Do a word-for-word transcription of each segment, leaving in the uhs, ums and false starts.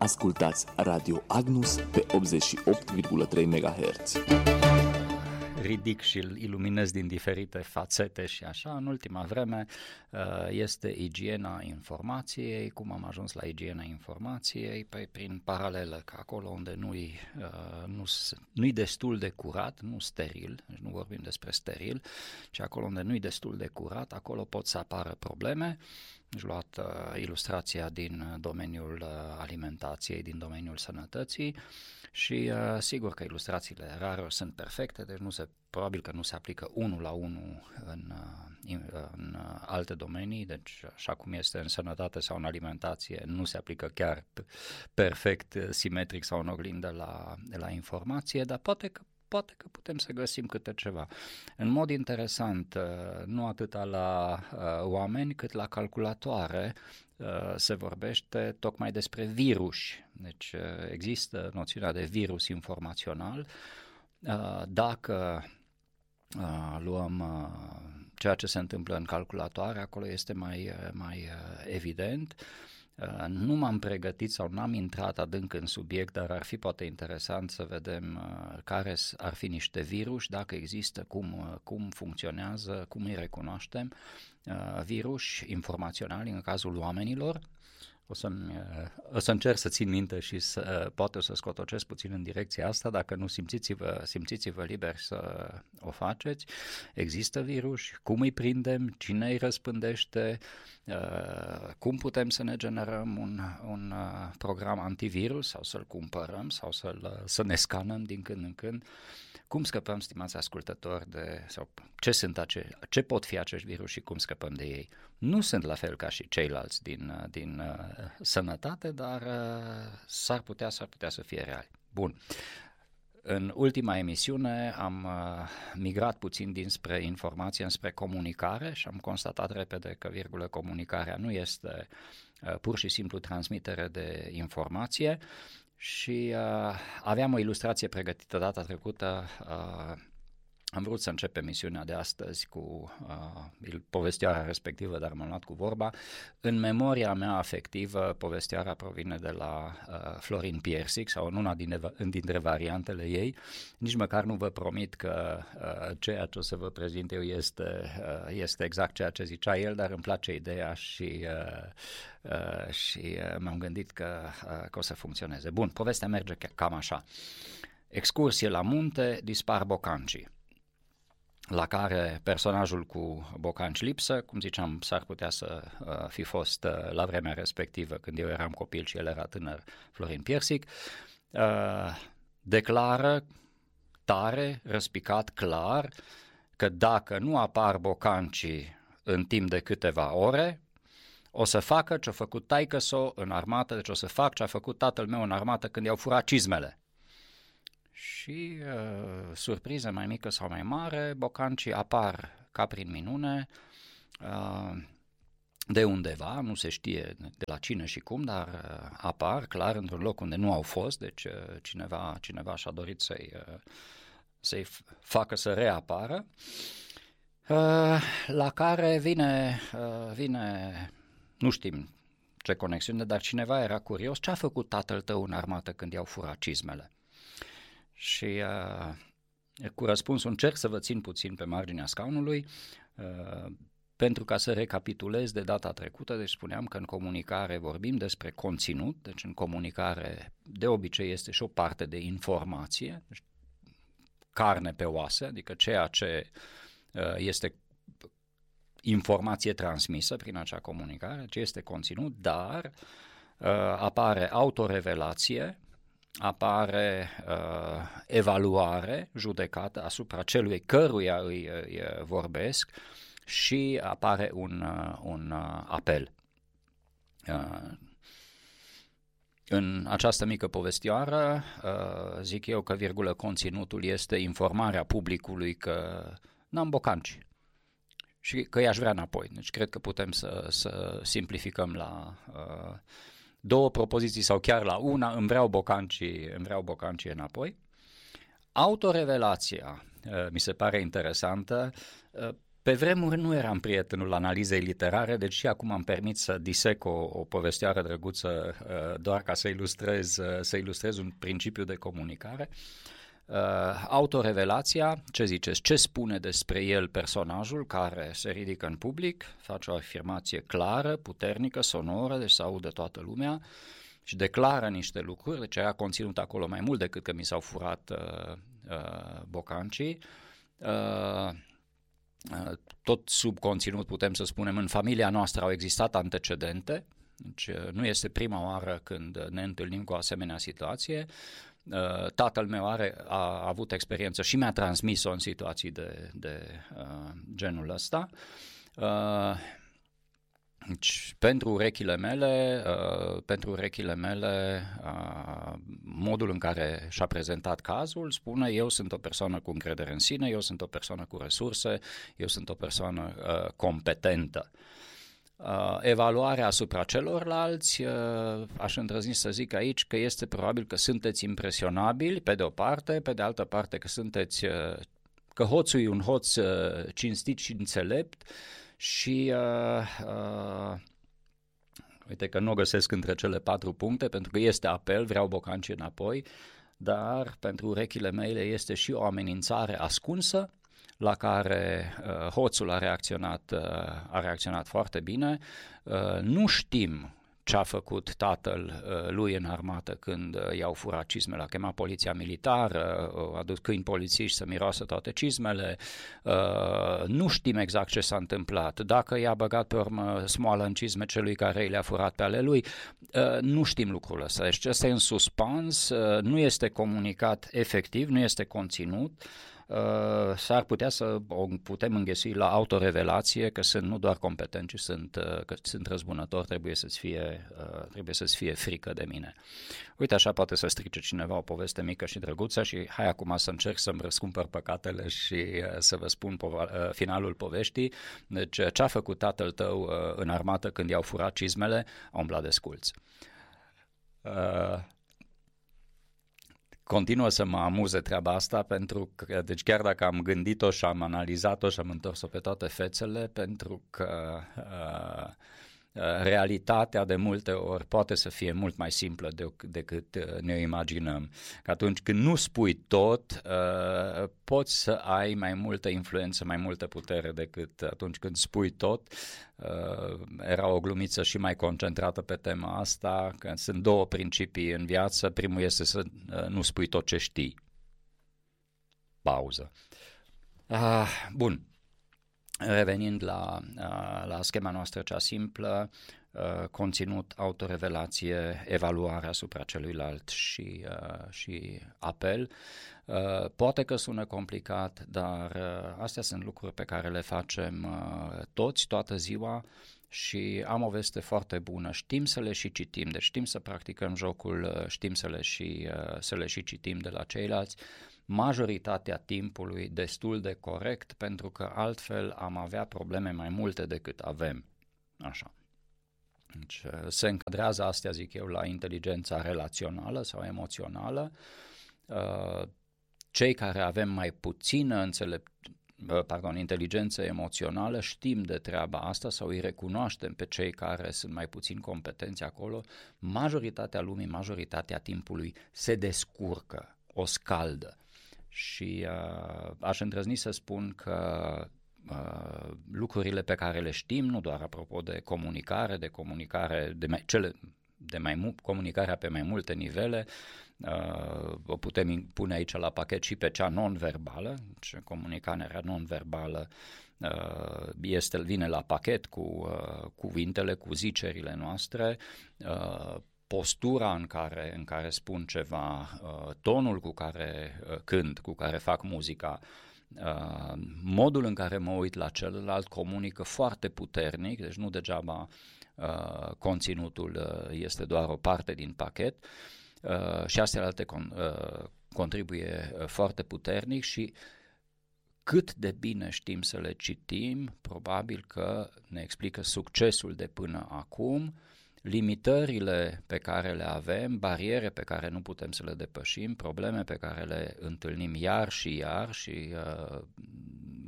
Ascultați Radio Agnus pe optzeci și opt virgulă trei megahertz. Ridic și îl iluminez din diferite fațete și așa. În ultima vreme este igiena informației. Cum am ajuns la igiena informației? Păi prin paralelă, că acolo unde nu-i, nu, nu-i destul de curat, nu steril, deci nu vorbim despre steril, ci acolo unde nu-i destul de curat, acolo pot să apară probleme. Deci luat uh, ilustrația din domeniul uh, alimentației, din domeniul sănătății și uh, sigur că ilustrațiile rare sunt perfecte, deci nu se, probabil că nu se aplică unul la unul în, uh, în, în uh, alte domenii, deci așa cum este în sănătate sau în alimentație, nu se aplică chiar perfect, simetric sau în oglindă la, la informație, dar poate că Poate că putem să găsim câte ceva. În mod interesant, nu atât la oameni cât la calculatoare se vorbește tocmai despre viruși. Deci există noțiunea de virus informațional. Dacă luăm ceea ce se întâmplă în calculatoare, acolo este mai, mai evident. Nu m-am pregătit sau n-am intrat adânc în subiect, dar ar fi poate interesant să vedem care ar fi niște virus, dacă există, cum, cum funcționează, cum îi recunoaștem, virus informaționali în cazul oamenilor. O, să-mi, o să încerc să țin minte și să, poate o să scotocesc puțin în direcția asta, dacă nu simțiți-vă, simțiți-vă liberi să o faceți. Există virus, cum îi prindem, cine îi răspândește, cum putem să ne generăm un, un program antivirus sau să-l cumpărăm sau să-l, să ne scanăm din când în când. Cum scăpăm, stimați ascultători, de, sau ce sunt ace, ce pot fi acești virus și cum scăpăm de ei? Nu sunt la fel ca și ceilalți din, din uh, sănătate, dar uh, s-ar putea, s-ar putea să fie reali. Bun. În ultima emisiune am uh, migrat puțin dinspre informație înspre comunicare și am constatat repede că, virgulă, comunicarea nu este uh, pur și simplu transmitere de informație. Și uh, aveam o ilustrație pregătită data trecută, uh, am vrut să încep emisiunea de astăzi cu uh, povestioara respectivă, dar m-am luat cu vorba. În memoria mea afectivă, povestioara provine de la uh, Florin Piersic sau în una din, dintre variantele ei. Nici măcar nu vă promit că uh, ceea ce o să vă prezint eu este, uh, este exact ceea ce zicea el, dar îmi place ideea și, uh, uh, și uh, m-am gândit că, uh, că o să funcționeze. Bun, povestea merge cam așa. Excursie la munte, dispar bocancii. La care personajul cu bocanci lipsă, cum ziceam, s-ar putea să uh, fi fost uh, la vremea respectivă, când eu eram copil și el era tânăr, Florin Piersic, uh, declară tare, răspicat, clar, că dacă nu apar bocancii în timp de câteva ore, o să facă ce-a făcut taică-so în armată, deci o să fac ce a făcut tatăl meu în armată când i-au furat cizmele. Și, uh, surpriză mai mică sau mai mare, bocancii apar ca prin minune, uh, de undeva, nu se știe de la cine și cum, dar uh, apar clar într-un loc unde nu au fost, deci uh, cineva, cineva și-a dorit să-i, uh, să-i facă să reapară, uh, la care vine, uh, vine, nu știm ce conexiune, dar cineva era curios, ce a făcut tatăl tău în armată când i-au furat cizmele? Și uh, cu răspunsul încerc să vă țin puțin pe marginea scaunului, uh, pentru ca să recapitulez de data trecută, deci spuneam că în comunicare vorbim despre conținut, deci în comunicare de obicei este și o parte de informație, deci carne pe oase, adică ceea ce uh, este informație transmisă prin acea comunicare, ce este conținut, dar uh, apare autorevelație, apare uh, evaluare, judecată asupra celui căruia îi, îi vorbesc și apare un, uh, un uh, apel. Uh, în această mică povestioară uh, zic eu că, virgulă, conținutul este informarea publicului că n-am bocanci și că i-aș vrea înapoi. Deci cred că putem să, să simplificăm la uh, două propoziții sau chiar la una, îmi vreau bocancii, îmi vreau bocancii înapoi. Autorevelația uh, mi se pare interesantă. Uh, Pe vremuri nu eram prietenul analizei literare, deci și acum am permis să disec o, o povestioară drăguță doar ca să ilustrez, să ilustrez un principiu de comunicare. Autorevelația, ce ziceți? Ce spune despre el personajul care se ridică în public, face o afirmație clară, puternică, sonoră, deci se aude toată lumea și declară niște lucruri, deci era conținut acolo mai mult decât că mi s-au furat uh, uh, bocancii. Uh, Tot sub conținut putem să spunem, în familia noastră au existat antecedente, deci nu este prima oară când ne întâlnim cu o asemenea situație. Tatăl meu are, a avut experiență și mi-a transmis-o în situații de, de uh, genul ăsta. Uh, Deci, pentru urechile mele, uh, pentru urechile mele uh, modul în care și-a prezentat cazul spune: eu sunt o persoană cu încredere în sine, eu sunt o persoană cu resurse, eu sunt o persoană uh, competentă. Uh, evaluarea asupra celorlalți, uh, aș îndrăzni să zic aici că este probabil că sunteți impresionabili pe de o parte, pe de altă parte că sunteți, uh, că hoțul e un hoț uh, cinstit și înțelept. Și uh, uh, uite că nu o găsesc între cele patru puncte, pentru că este apel, vreau bocancii înapoi, dar pentru urechile mele este și o amenințare ascunsă, la care uh, hoțul a reacționat, uh, a reacționat foarte bine. Uh, nu știm ce a făcut tatăl uh, lui în armată când uh, i-au furat cizmele, a chemat poliția militară, uh, a dus câini polițiști să miroasă toate cizmele, uh, nu știm exact ce s-a întâmplat, dacă i-a băgat pe urmă smoală în cizme celui care le-a furat pe ale lui, uh, nu știm lucrul ăsta, deci ăsta e în suspans, uh, nu este comunicat efectiv, nu este conținut. Uh, s-ar putea să o putem înghesui la autorevelație, că sunt nu doar competenți, ci sunt, uh, că sunt răzbunători, trebuie să-ți fie, uh, trebuie să-ți fie frică de mine. Uite, așa poate să strice cineva o poveste mică și drăguță și hai acum să încerc să-mi răscumpăr păcatele și uh, să vă spun pova- uh, finalul poveștii. Deci, ce a făcut tatăl tău uh, în armată când i-au furat cizmele? A umblat de sculți. Uh, Continuă să mă amuze treaba asta, pentru că, deci chiar dacă am gândit-o și am analizat-o și am întors-o pe toate fețele, pentru că uh, realitatea de multe ori poate să fie mult mai simplă de, decât ne imaginăm. Că atunci când nu spui tot, uh, poți să ai mai multă influență, mai multă putere decât atunci când spui tot. Uh, era o glumiță și mai concentrată pe tema asta, că sunt două principii în viață. Primul este să uh, nu spui tot ce știi. Pauză. Uh, bun. Revenind la, la schema noastră cea simplă, conținut, autorevelație, evaluare asupra celuilalt și, și apel. Poate că sună complicat, dar astea sunt lucruri pe care le facem toți, toată ziua, și am o veste foarte bună. Știm să le și citim, deci știm să practicăm jocul, știm să le și, să le și citim de la ceilalți, majoritatea timpului destul de corect, pentru că altfel am avea probleme mai multe decât avem. Așa. Deci, se încadrează, astea zic eu, la inteligența relațională sau emoțională. Cei care avem mai puțină înțelept, pardon, inteligență emoțională știm de treaba asta sau îi recunoaștem pe cei care sunt mai puțin competenți acolo. Majoritatea lumii, majoritatea timpului se descurcă, o scaldă. Și uh, aș îndrăzni să spun că uh, lucrurile pe care le știm, nu doar apropo de comunicare, de comunicare, de mai, cele, de mai mult, comunicarea pe mai multe nivele, uh, o putem pune aici la pachet și pe cea non-verbală, deci comunicarea non-verbală uh, este, vine la pachet cu uh, cuvintele, cu zicerile noastre, uh, postura în care, în care spun ceva, tonul cu care cânt, cu care fac muzica, modul în care mă uit la celălalt comunică foarte puternic, deci nu degeaba conținutul este doar o parte din pachet și astea alte contribuie foarte puternic și cât de bine știm să le citim, probabil că ne explică succesul de până acum, limitările pe care le avem, bariere pe care nu putem să le depășim, probleme pe care le întâlnim iar și iar și uh,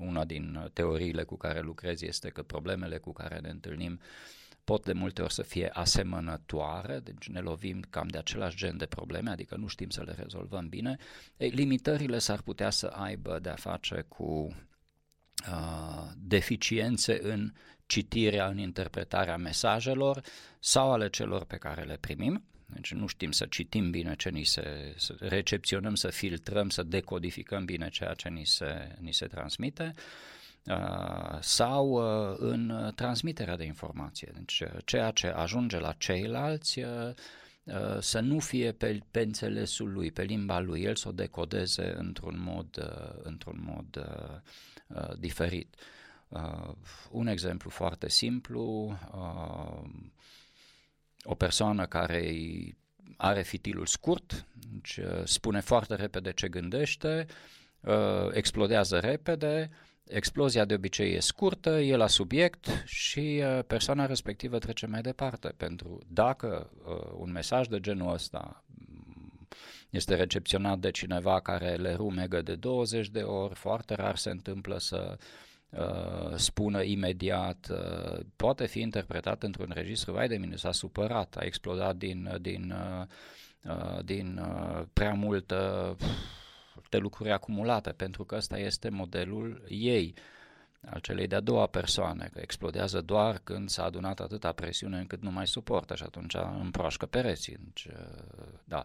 una din teoriile cu care lucrez este că problemele cu care ne întâlnim pot de multe ori să fie asemănătoare, deci ne lovim cam de același gen de probleme, adică nu știm să le rezolvăm bine. Ei, limitările s-ar putea să aibă de-a face cu uh, deficiențe în citirea, în interpretarea mesajelor sau ale celor pe care le primim. Deci nu știm să citim bine ce ni se, să recepționăm, să filtrăm, să decodificăm bine ceea ce ni se, ni se transmite. Uh, sau uh, în transmiterea de informație. Deci ceea ce ajunge la ceilalți uh, uh, să nu fie pe, pe înțelesul lui, pe limba lui, el să o decodeze într-un mod, uh, într-un mod uh, uh, diferit. Uh, un exemplu foarte simplu, uh, o persoană care are fitilul scurt, deci, uh, spune foarte repede ce gândește, uh, explodează repede. Explozia de obicei e scurtă, e la subiect și uh, persoana respectivă trece mai departe, pentru dacă uh, un mesaj de genul ăsta este recepționat de cineva care le rumegă de douăzeci de ori, foarte rar se întâmplă să uh, spună imediat, uh, poate fi interpretat într-un registru, vai de mine, s-a supărat, a explodat din, din, uh, uh, din uh, prea multă... de lucruri acumulate, pentru că ăsta este modelul ei, al celei de-a doua persoane, că explodează doar când s-a adunat atâta presiune încât nu mai suportă și atunci împroașcă pereții. Deci, da.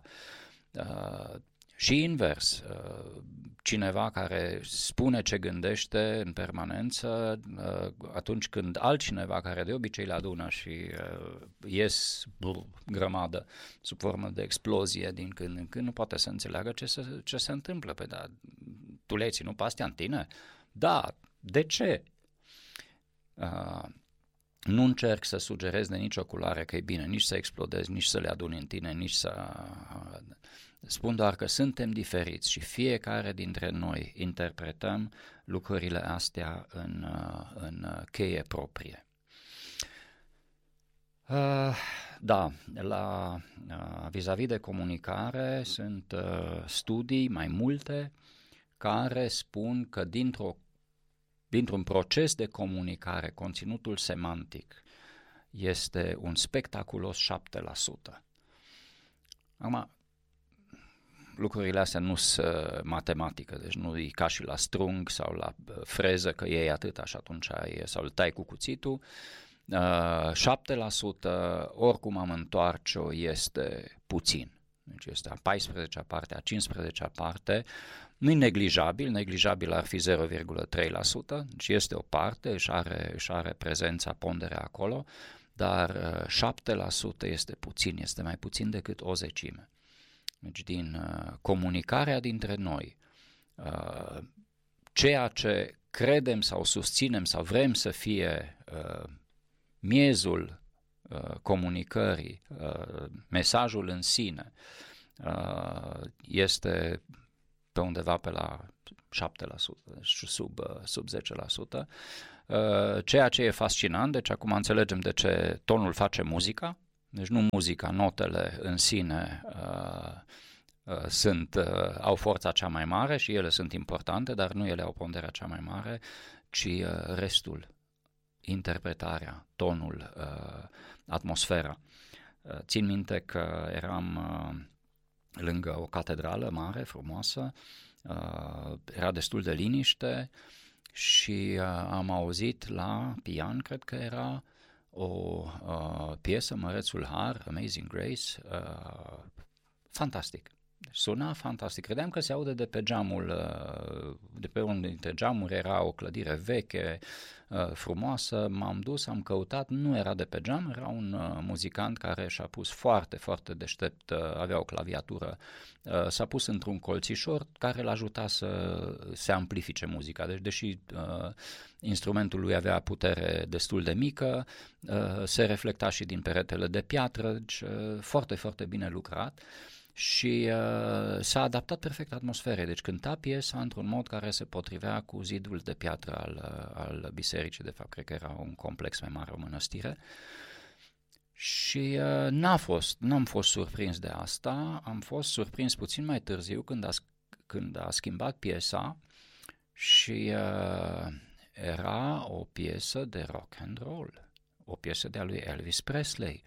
Și invers, cineva care spune ce gândește în permanență, atunci când altcineva care de obicei le adună și ies grămadă sub formă de explozie din când în când, nu poate să înțeleagă ce se, ce se întâmplă. Păi da, tu le-ai ținut pe astea în tine? Da, de ce? Uh, nu încerc să sugerez de nicio culoare că e bine nici să explodezi, nici să le aduni în tine, nici să... Spun doar că suntem diferiți și fiecare dintre noi interpretăm lucrurile astea în, în cheie proprie. Uh, da, la, uh, vis-a-vis de comunicare sunt uh, studii mai multe care spun că dintr-o, dintr-un proces de comunicare, conținutul semantic este un spectaculos șapte la sută. Acum, lucrurile astea nu sunt matematică, deci nu e ca și la strung sau la freză că iei atâta și atunci ai, sau îl tai cu cuțitul. Uh, șapte la sută, oricum am întoarce-o, este puțin. Deci este a paisprezecea parte, a cincisprezecea parte, nu e neglijabil, neglijabil ar fi zero virgulă trei la sută, deci este o parte, își are, își are prezența, ponderea acolo, dar uh, șapte la sută este puțin, este mai puțin decât o zecime. Deci din uh, comunicarea dintre noi, uh, ceea ce credem sau susținem sau vrem să fie uh, miezul uh, comunicării, uh, mesajul în sine, uh, este pe undeva pe la șapte la sută, deci sub, uh, sub zece la sută. Uh, ceea ce e fascinant, deci acum înțelegem de ce tonul face muzica, deci nu muzica, notele în sine uh, uh, sunt, uh, au forța cea mai mare și ele sunt importante, dar nu ele au ponderea cea mai mare, ci uh, restul, interpretarea, tonul, uh, atmosfera. Uh, țin minte că eram uh, lângă o catedrală mare, frumoasă, uh, era destul de liniște și uh, am auzit la pian, cred că era, o uh, piesă, Mărețul Har, Amazing Grace, uh, fantastic. Suna fantastic. Credeam că se aude de pe geamul, uh, de pe unul dintre geamuri, era o clădire veche, uh, frumoasă, m-am dus, am căutat, nu era de pe geam, era un uh, muzicant care și-a pus foarte, foarte deștept, uh, avea o claviatură, uh, s-a pus într-un colțișor care l-a ajutat să se amplifice muzica. Deci, deși uh, instrumentul lui avea putere destul de mică, uh, se reflecta și din peretele de piatră, deci uh, foarte, foarte bine lucrat. Și uh, s-a adaptat perfect atmosferei, deci cânta piesa într-un mod care se potrivea cu zidul de piatră al, al bisericii, de fapt cred că era un complex mai mare, o mănăstire, și uh, n-a fost, n-am fost surprins de asta, am fost surprins puțin mai târziu când a, când a schimbat piesa și uh, era o piesă de rock and roll, o piesă de-a lui Elvis Presley.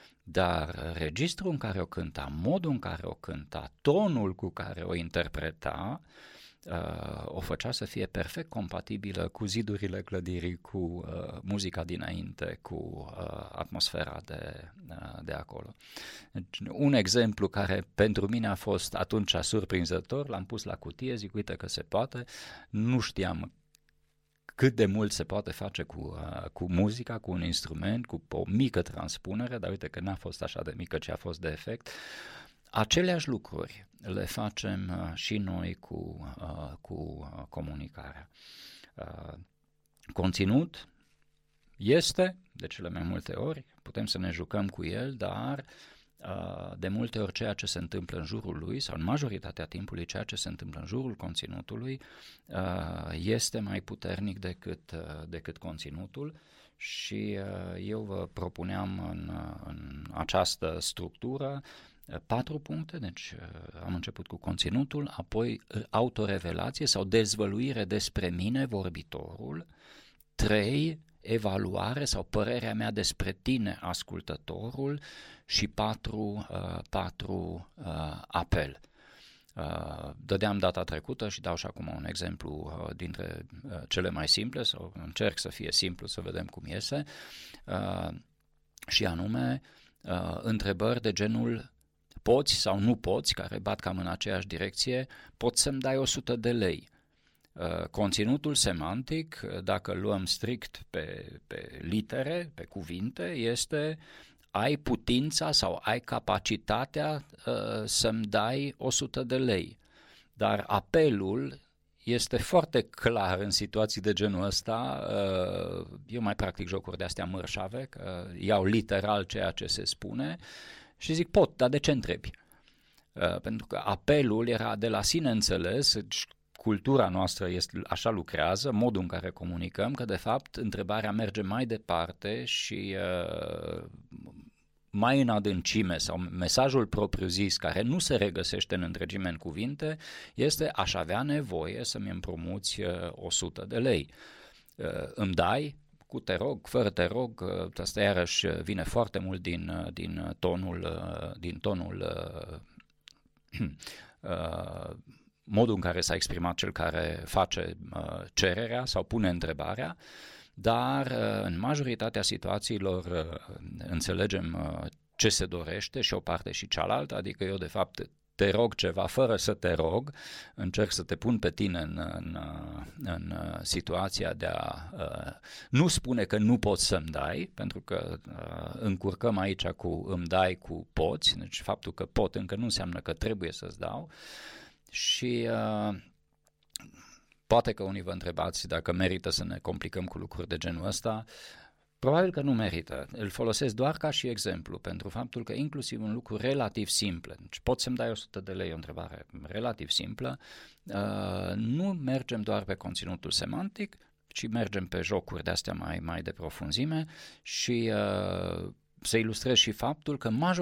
Dar registrul în care o cânta, modul în care o cânta, tonul cu care o interpreta, uh, o făcea să fie perfect compatibilă cu zidurile clădirii, cu uh, muzica dinainte, cu uh, atmosfera de, uh, de acolo. Deci, un exemplu care pentru mine a fost atunci surprinzător, l-am pus la cutie, zic uite că se poate, nu știam cât de mult se poate face cu, uh, cu muzica, cu un instrument, cu o mică transpunere, dar uite că n-a fost așa de mică, ci a fost de efect. Aceleași lucruri le facem uh, și noi cu, uh, cu uh, comunicarea. Uh, conținut este, de cele mai multe ori, putem să ne jucăm cu el, dar de multe ori ceea ce se întâmplă în jurul lui, sau în majoritatea timpului ceea ce se întâmplă în jurul conținutului, este mai puternic decât, decât conținutul și eu vă propuneam în, în această structură patru puncte, deci am început cu conținutul, apoi autorevelație sau dezvăluire despre mine, vorbitorul, trei, evaluare sau părerea mea despre tine, ascultătorul, și patru, uh, patru uh, apel. Uh, dădeam data trecută și dau și acum un exemplu uh, dintre uh, cele mai simple, sau încerc să fie simplu să vedem cum iese, uh, și anume uh, întrebări de genul poți sau nu poți, care bat cam în aceeași direcție, poți să-mi dai o sută de lei. Uh, conținutul semantic, dacă luăm strict pe, pe litere, pe cuvinte, este ai putința sau ai capacitatea uh, să-mi dai o sută de lei. Dar apelul este foarte clar în situații de genul ăsta. Uh, eu mai practic jocuri de-astea mărșave, că iau literal ceea ce se spune și zic pot, dar de ce întrebi? Uh, pentru că apelul era de la sine înțeles, cultura noastră este, așa lucrează, modul în care comunicăm, că de fapt întrebarea merge mai departe și uh, mai în adâncime, sau mesajul propriu-zis care nu se regăsește în întregime în cuvinte este aș avea nevoie să-mi împrumuți uh, o sută de lei. Uh, îmi dai? Cu te rog, fără te rog, uh, asta iarăși vine foarte mult din, uh, din tonul, uh, din tonul uh, uh, modul în care s-a exprimat cel care face uh, cererea sau pune întrebarea, dar uh, în majoritatea situațiilor uh, înțelegem uh, ce se dorește și o parte și cealaltă, adică eu de fapt te rog ceva fără să te rog, încerc să te pun pe tine în, în, în situația de a uh, nu spune că nu poți să-mi dai, pentru că uh, încurcăm aici cu îmi dai cu poți, deci faptul că pot încă nu înseamnă că trebuie să-ți dau. Și uh, poate că unii vă întrebați dacă merită să ne complicăm cu lucruri de genul ăsta. Probabil că nu merită. Îl folosesc doar ca și exemplu pentru faptul că inclusiv un lucru relativ simplu, deci poți să-mi dai o sută de lei, o întrebare relativ simplă, uh, nu mergem doar pe conținutul semantic, ci mergem pe jocuri de-astea mai, mai de profunzime și uh, să ilustrez și faptul că majoritatea